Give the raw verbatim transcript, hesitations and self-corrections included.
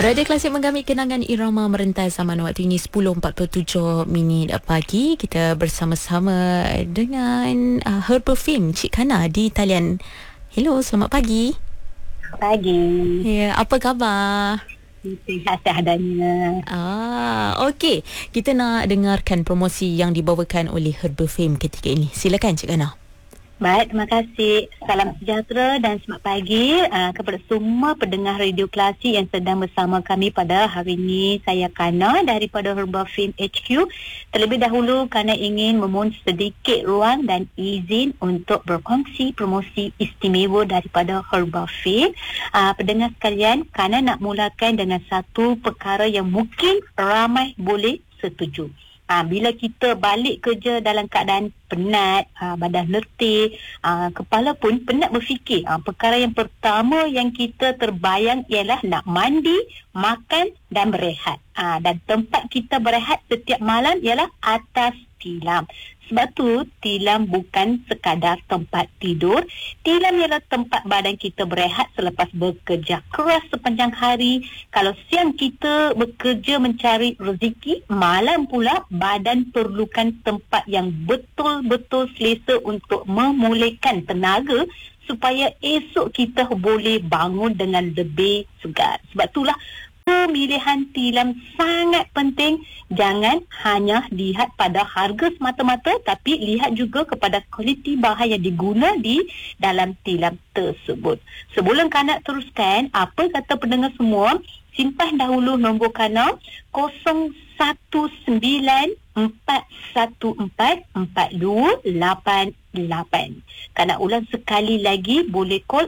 Radio Klasik menggamit kenangan irama merentai zaman waktu ini sepuluh empat puluh tujuh minit pagi. Kita bersama-sama dengan uh, Her Perfume Cik Kana di talian. Hello, selamat pagi. Pagi. Ya, apa khabar? Sihat seadanya. Ah, okey. Kita nak dengarkan promosi yang dibawakan oleh Her Perfume ketika ini. Silakan Cik Kana. Baik, terima kasih. Salam sejahtera dan selamat pagi uh, kepada semua pendengar Radio Klasik yang sedang bersama kami pada hari ini. Saya Kana daripada Herbal Film H Q. Terlebih dahulu Kana ingin memohon sedikit ruang dan izin untuk berkongsi promosi istimewa daripada Herbal Film. Uh, pendengar sekalian, Kana nak mulakan dengan satu perkara yang mungkin ramai boleh setuju. Ha, bila kita balik kerja dalam keadaan penat, ha, badan letih, ha, kepala pun penat berfikir. Ha, perkara yang pertama yang kita terbayang ialah nak mandi, makan dan berehat. Ha, dan tempat kita berehat setiap malam ialah atas tilam. Sebab tu tilam bukan sekadar tempat tidur. Tilam ialah tempat badan kita berehat selepas bekerja keras sepanjang hari. Kalau siang kita bekerja mencari rezeki, malam pula badan perlukan tempat yang betul-betul selesa untuk memulihkan tenaga supaya esok kita boleh bangun dengan lebih segar. Sebab itulah pemilihan tilam sangat penting. Jangan hanya lihat pada harga semata-mata, tapi lihat juga kepada kualiti bahan yang diguna di dalam tilam tersebut. Sebelum Kana teruskan, apa kata pendengar semua, simpan dahulu nombor Kana kosong satu sembilan empat satu empat empat dua lapan lapan. Kana ulang sekali lagi, boleh call